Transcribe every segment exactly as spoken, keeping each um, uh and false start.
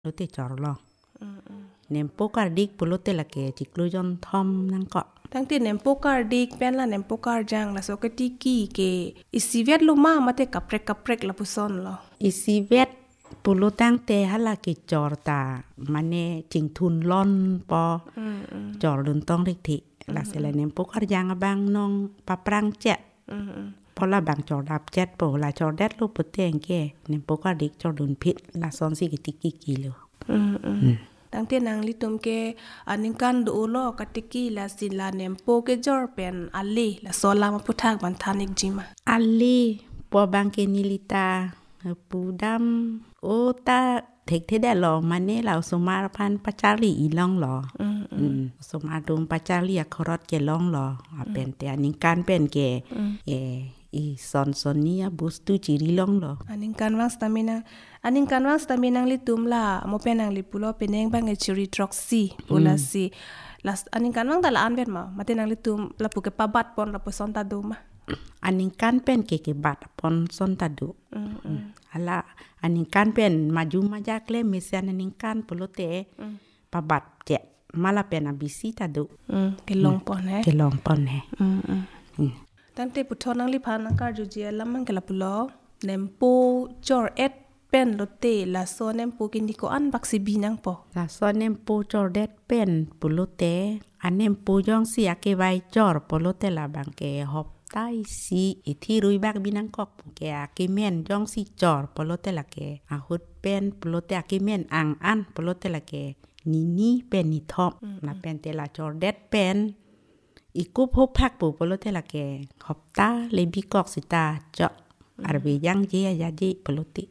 lote chorlo nempo kardik pulote la ke chiklujon thom nang ko tang ti nempo kardik pen la nempo karjang la sokati ki ke isivet lo ma mate kaprek kaprek la puson lo isivet pulotang te hala ke chorta mane chingthun lon po chor dun tong rik thi la sele nempo karjang bang nong paprang cheพอละบางจอดับเจ็ดโปละจอแดดลูกปุตเตงแกเนี่ยปกติจอดุนพิษละซอนสิกิติกิกิเลยอืมอืมตั้งแต่นางลิตุมแกอันนี้กันดูโลกติกิละสิละเนี่ยโปเกจอร์เป็นอัลลีละซอลามาพุทธักบันทานิกจิมาอัลลีปอบางเกนิลิตาปูดำโอตาเทคเทได้หรอมันเนี่ยเราสมาพันปัจจารีอีล่องหรออืมอืมสมาดมปัจจารีคอรอดเกล่องหรอเป็นแต่อันนี้การเป็นแกเอi son sonia bustu ciri long lo aning kanwang stamina aning kanwang stamina li tumla mo penang li pulo peneng bang e ciri troxy pula si las aning kanwang dala anvet ma matenang li tum la puke pabat pon la poson ta duma aning kan pen ke ke bat pon son ta du ala aning kan pen maju majak le mesian aning kan pulo te pabat je mala pen abisi ta du ke long pon he ke long pon he ตั้งแต่ปุถอนังลิพานังการจูเจียลำมันกะละปุลอเนมโปจอร์เอ็ดเป็นโลเตลาโซเนมโปกินดิโกอันบักซิบีนังปอลาโซเนมโปจอร์เด็ดเป็นปุโลเตอันเนมโปยองเสียเกไวจอร์ปุโลเตลาบังเกฮอบใต้ซีอีที่รุยบักบินังกอกแกอากิเมนยองซีจอร์ปุโลเตลาแกอาหุดเป็นปุโลเตอากิเมนอังอันปุโลเตลาแกนี่นี่เป็นนี่ท็อปนะเป็นเตลาจอร์เด็ดเป็นอีกูพบพักปูปโลเทละแกขอบตาเลบิกอกสิตาเจาะอารบียังเจียยาจิปโลติ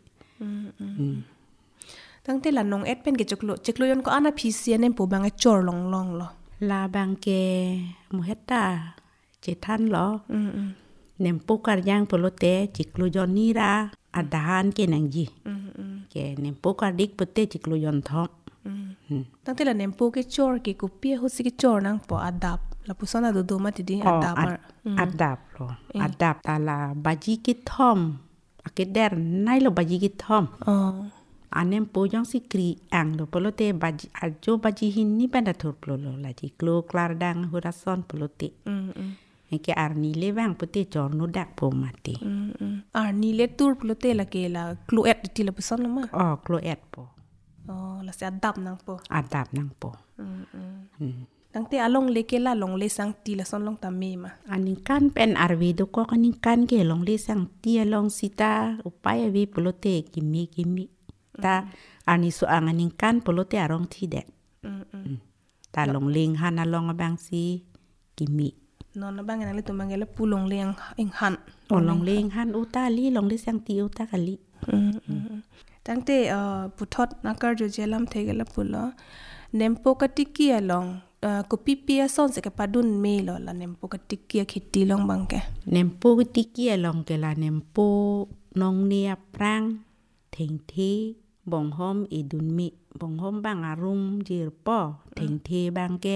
ตั้งแต่ละน้องเอ็ดเป็นเกจกโลจกโลยนก็อันอภิเสียเนมปูบางจอร์ลองลองเหรอลาบางเกมุเฮตตาเจทันเหรอเนมปูการยังปโลเตจิกโลยนนี่ราอัดานเกนังจีแกเนมปูการดิกปเตจิกโลยนทอมตั้งแต่ละเนมปูเกจอร์เกกุเปียหุสิเกจอร์นังปออัดดับla pusana do do mati di adap adap lo adap tala baji ki thom akeder nai lo baji ki thom oh anem po jong si kri ang lo polote baji ajo baji hin ni banda thur lo lo la ji klo klar dang hurason polote mm ke arni le wang pote jor no dak po mati mm arni le tur polote la ke la kloet ti la puson ma oh kloet po oh la se adap nang po adap nang po mm mmตั้งแต่อลงเลเกล่าลงเลสังตีละซอนลงตามเมมาอันนี้กันเป็นอาร์วีดูก็อันนี้กันเกลงเลสังตีลงสิตาอุปายวีปโลเตกิมิกิมิตาอันนี้สุอังอันนี้กันปโลเตอารองที่เด็ดตาลงเลงหันลงบางซีกิมินอนบางอย่างเลยตัวบางอย่างแล้วปูลงเลงเองหันโอลงเลงหันอุตาลีลงเลสังตีอุตากะลีตั้งแต่เอ่อปุถอดนักการจูเจลัมเทกละปุละเนมโปกติกีลองko pipia son se ke padun me lo la nempo katikia khiti long bang ke nempo katikia long ke la nempo nong nia prang theng thi bong hom idun mi bong hom bang arum jir po theng thi bang ke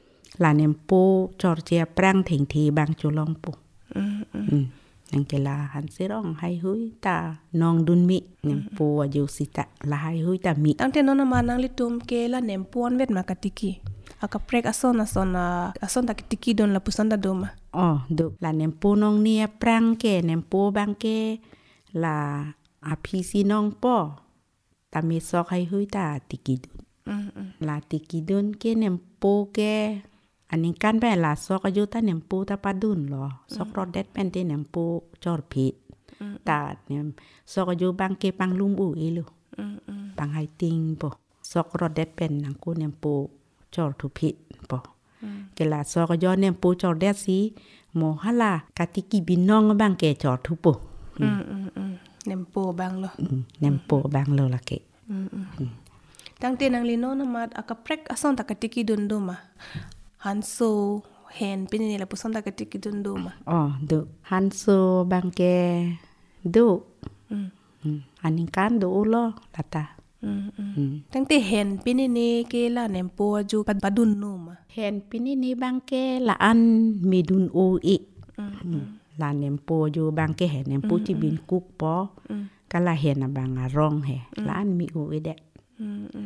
la nempo chorchia prang theng thi bang chulong pu mm nang ke la han serong hai hui ta nong dun mi nempo ajo sita la hai hui ta mi tang te nona manang litum ke la nempo an vet makatiki akaprek ason ason ason tak tiki don la pusanda doma oh do la nempo nong nia prang ke nempo bang ke la apisi nong po ta me sok hai hui ta tiki don la tiki don ke nempo ke aning kan ba la sok ayu ta nempo ta padun lo sok rodet pen te nempo chor phit ta nem sok ayu bang ke pang lum u ilu pang hai ting po sok rodet pen nang ku nempoจอร์ทุพิปอเกลาซอก็ย้อนเนมปูจอร์เดซีโมฮะลากาติกิบินน้องบางแกจอร์ทุปออืมอืมอืมเนมปูบางโลเนมปูบางโลละเกอืมอืมตั้งแต่นางลีโนนะมาอากาเพรกอซอนตากาติกิดุนโดมาฮันโซเฮนเป็นนี่ละปุซอนตากาติกิดุนโดมาอ๋อดูฮันโซบางแกดูอืมอันนี้การดูโลละตาตั้งแต่เห็นปีนี้นี่เกล่าเนมปัวจูปัดปัดุนนูมาเห็นปีนี้นี่บางแกละอันมีดุนโออีละเนมปัวจูบางแกเห็นเนมปูจิบินกุกปอกะละเห็นบางอารองแฮละอันมีโออีเด